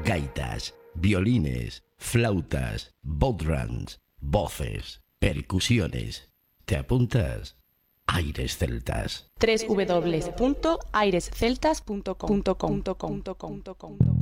gaitas, violines, flautas, bodhrans, voces, percusiones. ¿Te apuntas? Aires Celtas. www.airesceltas.com